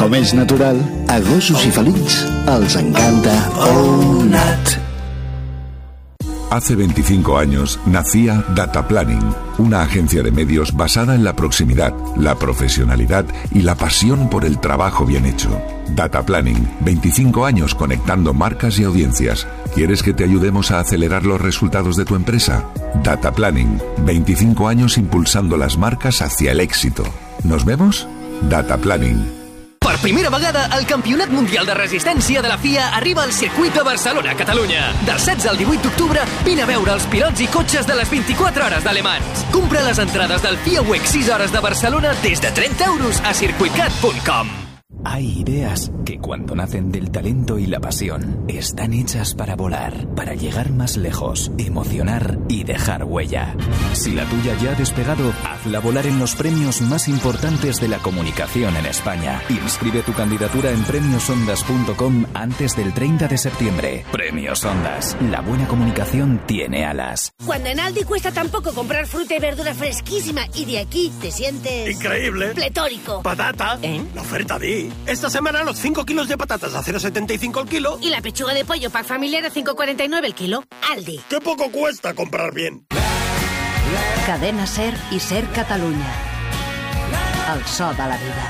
com és natural, a gossos i felins els encanta All Nut. Hace 25 años nacía Data Planning, una agencia de medios basada en la proximidad, la profesionalidad y la pasión por el trabajo bien hecho. Data Planning, 25 años conectando marcas y audiencias. ¿Quieres que te ayudemos a acelerar los resultados de tu empresa? Data Planning, 25 años impulsando las marcas hacia el éxito. ¿Nos vemos? Data Planning. Per primera vegada, el Campionat Mundial de Resistència de la FIA arriba al circuit de Barcelona, Catalunya. Del 16 al 18 d'octubre, vine a veure els pilots i cotxes de les 24 hores de Le Mans. Compra les entrades del FIA Week 6 hores de Barcelona des de 30 euros a circuitcat.com. Hay ideas que cuando nacen del talento y la pasión están hechas para volar, para llegar más lejos, emocionar y dejar huella. Si la tuya ya ha despegado, hazla volar en los premios más importantes de la comunicación en España. Inscribe tu candidatura en premiosondas.com antes del 30 de septiembre. Premios Ondas. La buena comunicación tiene alas. Cuando en Aldi cuesta tan poco comprar fruta y verdura fresquísima y de aquí te sientes... ¡increíble! ¡Pletórico! ¡Patata! La oferta Di. Esta semana los 5 kilos de patatas a 0,75 el kilo. Y la pechuga de pollo pack familiar a 5,49 el kilo. Aldi. ¡Qué poco cuesta comprar bien! Cadena Ser i Ser Catalunya. El so de la vida.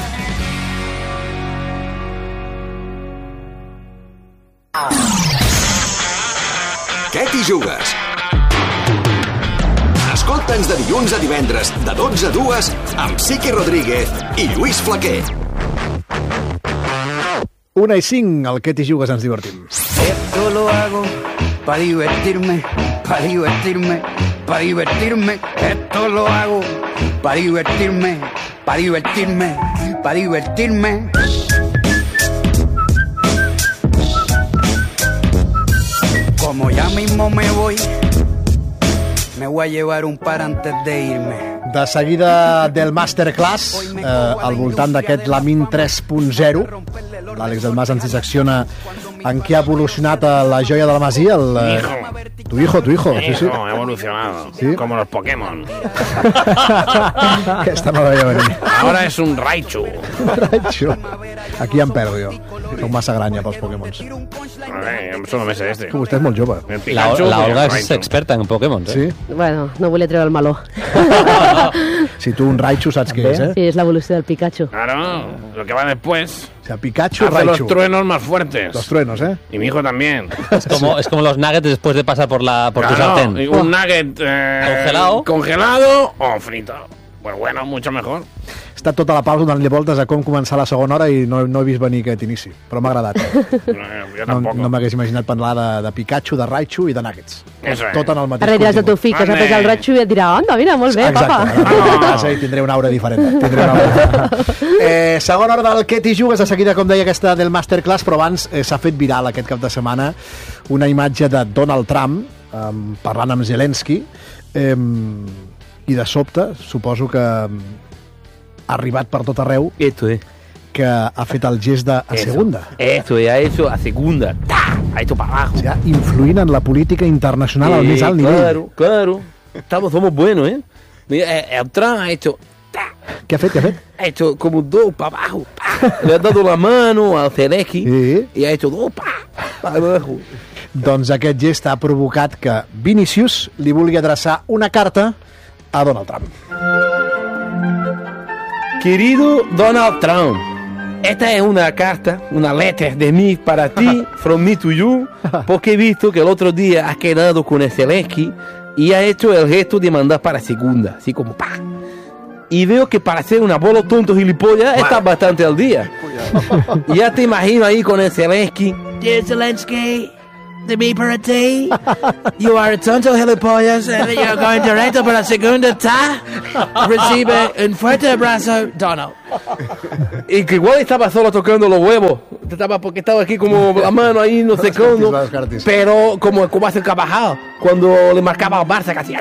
Què t'hi jugues? Escolta'ns de dilluns a divendres, de 12 a 2, amb Sique Rodríguez i Lluís Flaquer. 1:05, al que t'hi jugues ens divertim. Esto lo hago para divertirme, para divertirme, para divertirme. Esto lo hago para divertirme, para divertirme, para divertirme. Como ya mismo me voy a llevar un par antes de irme. De seguida del Masterclass, al voltant d'aquest Lamin 3.0, l'Àlex del Mas ens dissecciona en què ha evolucionat la joia de la Masia, Tu hijo. Mi sí. hijo ha evolucionado, ¿Sí? como los Pokémon. Esta no la veia venir. Ahora es un Raichu. Raichu. Aquí em perdo jo. Soc massa granya pels Pokémons. Solo me sé este. Que vostè és molt jove. La Olga és experta en Pokémon, Sí? Bueno, no volia treure el meló. Si tu un Raichu saps què és, Sí, és l'evolució del Pikachu. Claro, lo que va después. O sea, Pikachu, Hace Raichu. los truenos más fuertes. Los truenos, ¿eh? Y mi hijo también. Es como los nuggets después de pasar por tu sartén. Un nugget congelado o frito. Pues bueno, mucho mejor. He estat tota la pausa donant-li voltes a com començar la segona hora i no he vist venir aquest inici, però m'ha agradat. Jo tampoc. No m'hagués imaginat parlar de Pikachu, de Raichu i de Nuggets. Eso Tot en el mateix Ara diràs a tu fill que s'ha el Raichu i et dirà, anda, mira, molt bé, papa. Exacte, a casa i tindré una aura diferent. Segona hora del que t'hi jugues, de seguida, com deia, aquesta del Masterclass, però abans s'ha fet viral aquest cap de setmana una imatge de Donald Trump parlant amb Zelensky i de sobte, suposo que ha arribat per tot arreu que ha fet el gest de a segunda. Esto, ha hecho a segunda. ¡Ta! Ha hecho para abajo. O sea, influint en la política internacional al més alt nivell. Claro. Somos buenos, ¿eh? Mira, el Trump ha hecho... ¡ta! ¿Qué ha fet? Ha hecho como dos para abajo. ¡pa! Le ha dado la mano al Zelensky y ha hecho dos para abajo. Doncs aquest gest ha provocat que Vinícius li vulgui adreçar una carta a Donald Trump. Querido Donald Trump, esta es una carta, una letter de mí para ti, from me to you, porque he visto que el otro día has quedado con el Zelensky y has hecho el gesto de mandar para segunda, así como ¡pa! Y veo que para ser un abuelo tonto gilipollas estás bastante al día. Ya te imagino ahí con el Zelensky. Dear Zelensky, de mí para ti, you are a tonto gilipollas and you're going directo para segunda, ta. Recibe un fuerte abrazo, Donald. Y que igual estaba solo tocando los huevos, porque estaba aquí como la mano ahí, no sé cómo, pero como hace el Carvajal cuando le marcaba al Barça, casi.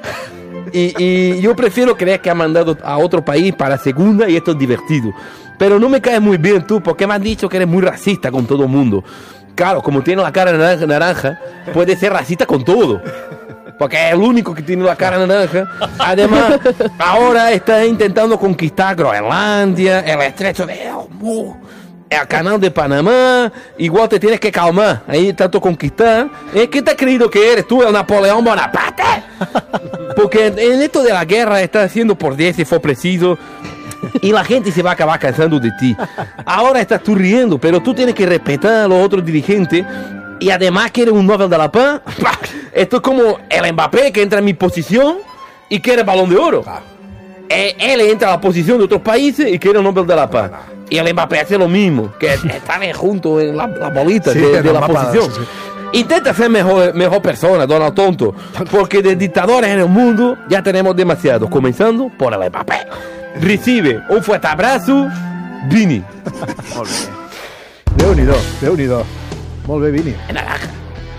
Y yo prefiero creer que ha mandado a otro país para segunda y esto es divertido. Pero no me caes muy bien tú, porque me has dicho que eres muy racista con todo el mundo. Claro, como tiene la cara naranja, puede ser racista con todo. porque es el único que tiene la cara naranja. Además, ahora está intentando conquistar Groenlandia, el estrecho de Hormuz, el canal de Panamá. Igual te tienes que calmar, ahí tanto conquistar. ¿Qué te has creído que eres tú, el Napoleón Bonaparte? Porque en esto de la guerra está haciendo por 10 si fue preciso. Y la gente se va a acabar cansando de ti. Ahora estás tú riendo, pero tú tienes que respetar a los otros dirigentes. Y además que eres un Nobel de la Paz. Esto es como el Mbappé que entra en mi posición y quiere el Balón de Oro. Él entra a la posición de otros países y quiere el Nobel de la Paz. Y el Mbappé hace lo mismo, que están juntos en la bolita de la posición. Sí. Intenta ser mejor persona, Donald Tonto, porque de dictadores en el mundo ya tenemos demasiados, comenzando por el Mbappé. Recibe un fuerte abrazo, Vini. Molt bé. Déu-n'hi-do. Molt bé, Vini. Naranja.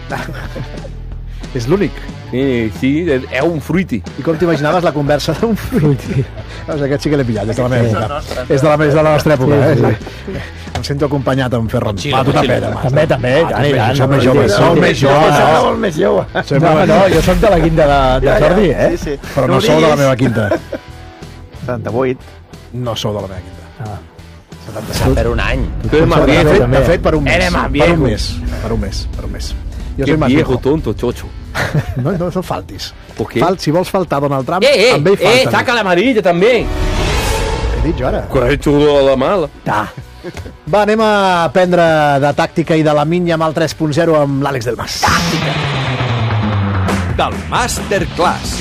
És l'únic. Sí, és un fruiti. I com t'imaginaves la conversa d'un fruiti? Aquest sí que l'he pillat, és de la meva època. És de la nostra època, sí. Em sento acompanyat amb Ferran. Va, tu també. També. Som més joves. Som més joves. No, jo soc de la quinta de Jordi, Sí. Però no sou de la meva quinta. 78. No sou de la meva quinta. 77. Per un any. De fet, per un mes. Eres más viejo. Per un mes. Jo soy más viejo, tonto, chocho. No faltis. ¿Por qué? Si vols faltar Donald Trump, amb ell falta. Saca la amarilla també. Què he dit jo ara? Que has hecho la mala. Va, anem a aprendre de tàctica i de la minya amb el 3.0 amb l'Àlex Del Mas. Tàctica del Masterclass.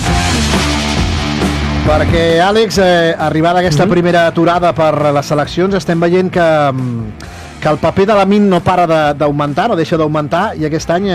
Perquè, Àlex, arribada aquesta primera aturada per les seleccions, estem veient que el paper de la MIN no para d'augmentar, no deixa d'augmentar, i aquest any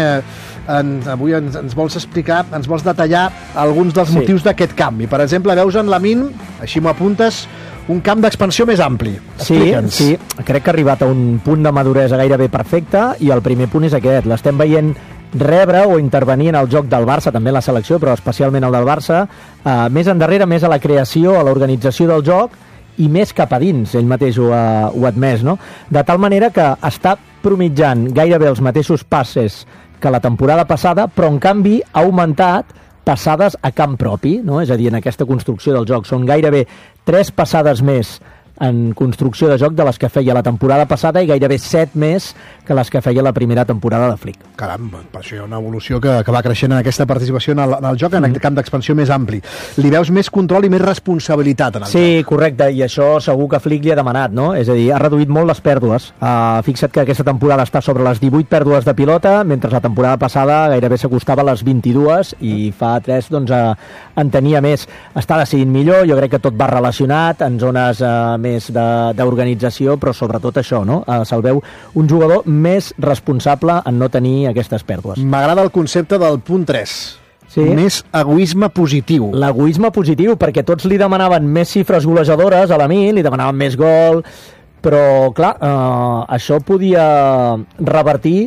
avui ens vols explicar, ens vols detallar alguns dels motius d'aquest canvi. Per exemple, veus en la MIN, així m'ho apuntes, un camp d'expansió més ampli. Explica'ns. Sí, crec que ha arribat a un punt de maduresa gairebé perfecte, i el primer punt és aquest. L'estem veient rebre o intervenir en el joc del Barça, també en la selecció, però especialment el del Barça, més endarrere, més a la creació, a l'organització del joc, i més cap a dins, ell mateix ho ha admès, no? De tal manera que està promitjant gairebé els mateixos passes que la temporada passada, però en canvi ha augmentat passades a camp propi, no? És a dir, en aquesta construcció del joc. Són gairebé 3 passades més en construcció de joc de les que feia la temporada passada i gairebé 7 més que les que feia la primera temporada de Flick. Caram, per això hi ha una evolució que va creixent en aquesta participació en el joc, en el camp d'expansió més ampli. Li veus més control i més responsabilitat en el joc. Sí, correcte, i això segur que Flick li ha demanat, no? És a dir, ha reduït molt les pèrdues. Fixa't que aquesta temporada està sobre les 18 pèrdues de pilota, mentre la temporada passada gairebé s'acostava a les 22 i fa 3 doncs en tenia més. Està decidint millor, jo crec que tot va relacionat en zones més d'organització, però sobretot això, no? Se'l veu un jugador més responsable en no tenir aquestes pèrdues. M'agrada el concepte del punt 3. Sí. Més egoisme positiu. L'egoisme positiu, perquè tots li demanaven més xifres golejadores a la MIN, li demanaven més gol, però, clar, això podia revertir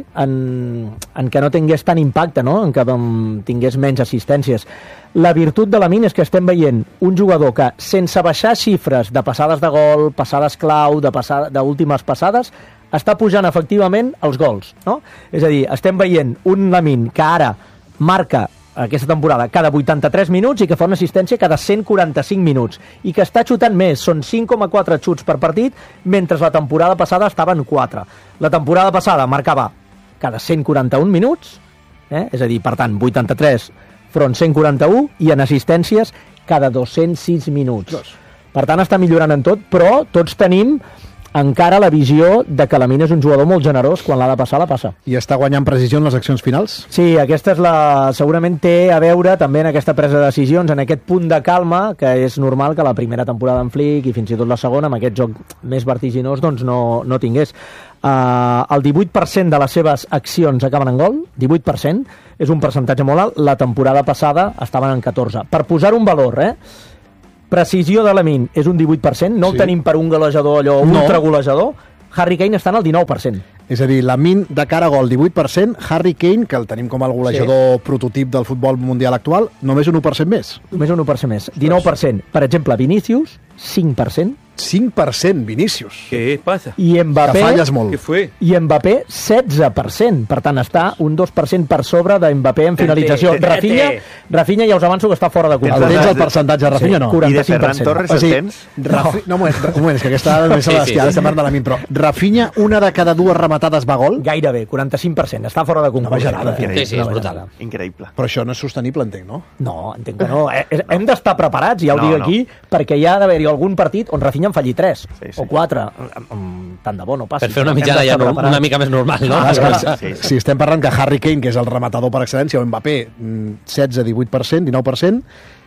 en que no tingués tant impacte, no? En que tingués menys assistències. La virtut de la MIN és que estem veient un jugador que, sense baixar xifres de passades de gol, passades clau, d'últimes passades, està pujant efectivament els gols, no? És a dir, estem veient un Lamine que ara marca aquesta temporada cada 83 minuts i que fa una assistència cada 145 minuts i que està xutant més, són 5,4 xuts per partit, mentre la temporada passada estava en 4. La temporada passada marcava cada 141 minuts, és a dir, per tant, 83 front 141, i en assistències cada 206 minuts. Per tant, està millorant en tot, però tots tenim encara la visió de que Lamine és un jugador molt generós, quan l'ha de passar, la passa. I està guanyant precisió en les accions finals? Sí, aquesta és segurament té a veure també en aquesta presa de decisions, en aquest punt de calma, que és normal que la primera temporada en Flick i fins i tot la segona, amb aquest joc més vertiginós, doncs no tingués. El 18% de les seves accions acaben en gol, 18%, és un percentatge molt alt. La temporada passada estaven en 14%. Per posar un valor, precisió de Lamine és un 18%, no ho tenim per un golejador allò ultragolejador. Harry Kane està en el 19%. És a dir, Lamine de cara a gol 18%, Harry Kane, que el tenim com el golejador prototip del futbol mundial actual, només un 1% més. Només un 1% més, 19%. Per exemple, Vinícius, 5%, 5% Vinícius. ¿Qué pasa? I Mbappé, que falles molt. ¿Qué fue? I Mbappé 16%, per tant està un 2% per sobre de Mbappé en finalització. Rafinha ja us avanço que està fora de El tens el percentatge, Rafinha no? 45%. I de Ferran Torres el tens? No, un moment, és que aquesta dada més a l'estia, estem parlant de la min, però Rafinha, una de cada dues rematades va a gol? Gairebé, 45%, està fora de concurs. No vaja nada. Sí, és brutal. Increïble. Però això no és sostenible, entenc, no? No, entenc que no. Hem d'estar preparats, ja ho dic aquí, perquè hi ha d'haver-hi algun partit on Rafinha en falli 3 o 4. Tant de bo no passi. Per fer una mitjana ja una mica més normal, no? Si estem parlant que Harry Kane, que és el rematador per excel·lència, o Mbappé, 16, 18%, 19%,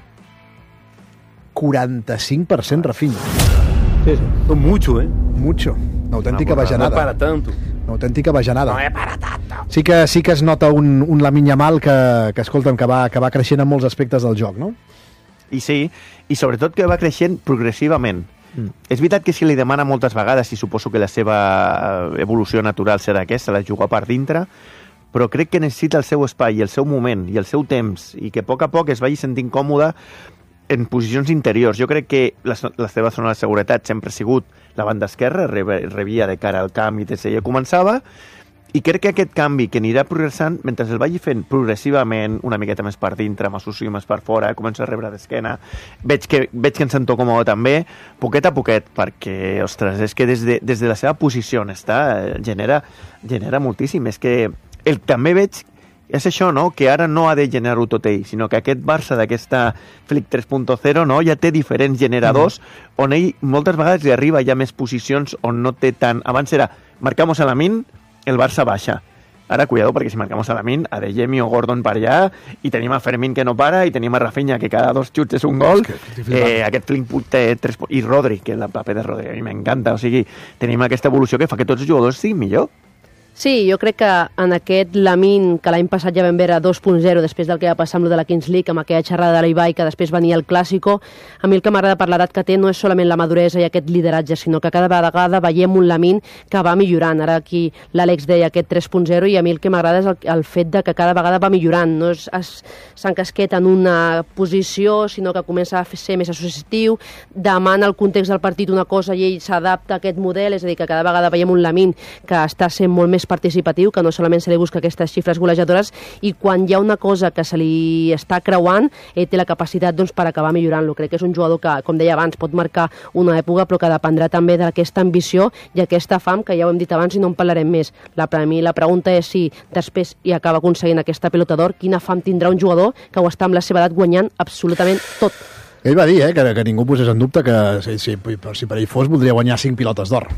45% Rafinha. Sí. Mucho, ¿eh? Mucho. Una autèntica bajanada. No para tanto. Una autèntica bajanada. No es para tanto. Sí que es nota un Lamine Yamal que escolta'm, que va creixent en molts aspectes del joc, no? I sí, i sobretot que va creixent progressivament. És veritat que si li demana moltes vegades, i suposo que la seva evolució natural serà aquesta, la jugar per dintre, però crec que necessita el seu espai i el seu moment i el seu temps, i que a poc es vagi sentint còmode en posicions interiors. Jo crec que la seva zona de seguretat sempre ha sigut la banda esquerra, rebia de cara al camp i ella començava, i crec que aquest canvi que anirà progressant, mentre el vagi fent progressivament, una miqueta més per dintre, m'associo més per fora, comença a rebre d'esquena, veig que em sento còmode també, poquet a poquet, perquè, ostres, és que des de la seva posició on està, genera moltíssim. És que també veig, és això, no?, que ara no ha de generar-ho tot ell, sinó que aquest Barça d'aquesta Flick 3.0, no?, ja té diferents generadors on ell moltes vegades li arriba ja més posicions on no té tant... Abans era, marcamos a Lamine, el Barça baixa. Ara, cuidado, perquè si marcamos a Lamine, a De Jemi o Gordon per allà, i tenim a Fermín que no para, i tenim a Rafinha que cada 2 xuts és un gol, aquest Flinkput té 3... I Rodri, que el paper de Rodri a mi m'encanta, o sigui, tenim aquesta evolució que fa que tots els jugadors siguin millor. Sí, jo crec que en aquest Lamine, que l'any passat ja vam veure 2.0, després del que va passar amb lo de la Kings League, amb aquella xerrada de l'Ibai, que després venia el Clàssico, a mi el que m'agrada per l'edat que té no és solament la maduresa i aquest lideratge, sinó que cada vegada veiem un Lamine que va millorant. Ara aquí l'Àlex deia aquest 3.0 i a mi el que m'agrada és el fet de que cada vegada va millorant, no s'encasqueta en una posició, sinó que comença a ser més associatiu, demana el context del partit una cosa i ell s'adapta a aquest model, és a dir, que cada vegada veiem un Lamine que està sent molt més participatiu, que no solament se li busca aquestes xifres golejadores, i quan hi ha una cosa que se li està creuant, ell té la capacitat per acabar millorant-lo. Crec que és un jugador que, com deia abans, pot marcar una època, però que dependrà també d'aquesta ambició i aquesta fam, que ja ho hem dit abans i no en parlarem més. Per a mi la pregunta és si després hi acaba aconseguint aquesta pelota d'or, quina fam tindrà un jugador que ho està amb la seva edat guanyant absolutament tot. Ell va dir que ningú posés en dubte que si per ell fos voldria guanyar 5 pilotes d'or.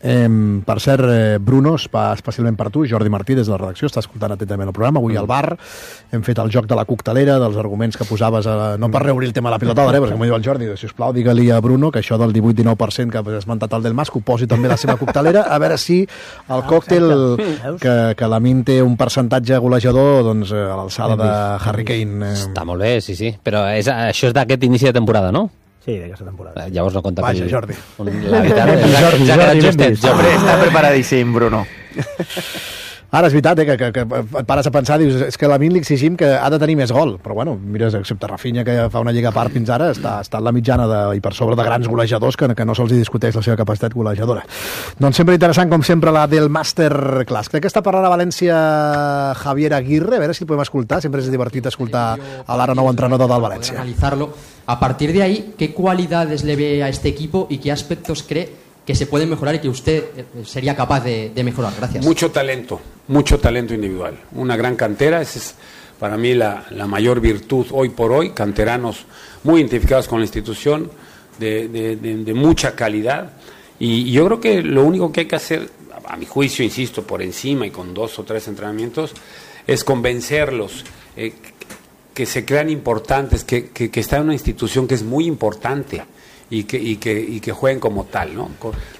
Per cert, Bruno, especialment per tu, Jordi Martí des de la redacció, està escoltant atentament el programa. Avui al bar hem fet el joc de la coctelera, dels arguments que posaves, no per reobrir el tema de la pilota d'or, perquè com diu el Jordi, sisplau, digue-li a Bruno que això del 18-19% que has esmentat el del Mas, que ho posi també a la seva coctelera, a veure si el còctel que Lamine té un percentatge golejador a l'alçada de Harry Kane. Està molt bé, sí, però això és d'aquest inici de temporada, no? Sí, d'aquesta temporada. Llavors no compta. Vaja, Jordi. La veritat és que ha quedat justet. Està preparadíssim, Bruno. Ara és veritat, que et pares a pensar, dius, és que a Lamine li exigim que ha de tenir més gol, però bueno, mires, excepte Rafinha, que fa una lliga a part fins ara, està en la mitjana i per sobre de grans golejadors, que no se'ls discuteix la seva capacitat golejadora. Doncs sempre interessant, com sempre, la del Masterclass. Crec que està parlant a València Javier Aguirre, a veure si el podem escoltar, sempre és divertit escoltar a l'ara nou entrenador del València. Analizarlo. A partir de ahí, ¿qué cualidades le ve a este equipo y qué aspectos cree que se pueden mejorar y que usted sería capaz de mejorar? Gracias. Mucho talento individual, una gran cantera. Esa es para mí la mayor virtud hoy por hoy, canteranos muy identificados con la institución, de mucha calidad, y yo creo que lo único que hay que hacer, a mi juicio, insisto, por encima y con 2 o 3 entrenamientos, es convencerlos, que se crean importantes, que está en una institución que es muy importante, y que jueguen como tal, ¿no?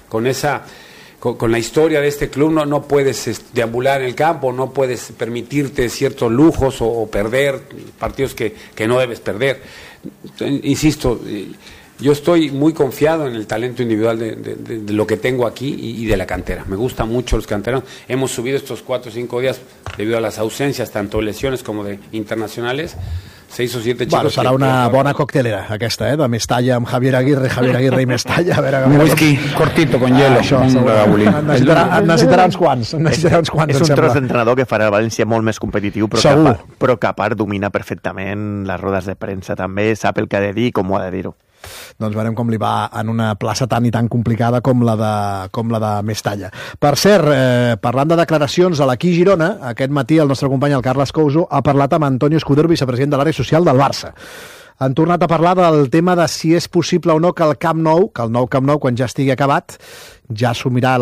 Con la historia de este club no puedes deambular en el campo, no puedes permitirte ciertos lujos o perder partidos que no debes perder. Insisto, yo estoy muy confiado en el talento individual de lo que tengo aquí y de la cantera. Me gustan mucho los canteranos. Hemos subido estos 4 o 5 días debido a las ausencias, tanto lesiones como de internacionales. 6 o 7 chicos. Bueno, serà una bona coctelera, aquesta, de Mestalla amb Javier Aguirre i Mestalla. Un whisky cortito con hielo. Això, necessitarà uns quants. És un tros d'entrenador que farà el València molt més competitiu, però que a part domina perfectament les rodes de premsa també, sap el que ha de dir i com ho ha de dir-ho. Doncs veurem com li va en una plaça tan i tan complicada com la de Mestalla. Per cert, parlant de declaracions a l'Aquí Girona, aquest matí el nostre company, el Carles Couso, ha parlat amb Antonio Escudero, vicepresident de l'àrea social del Barça. Han tornat a parlar del tema de si és possible o no que el nou Camp Nou, quan ja estigui acabat, ja assumirà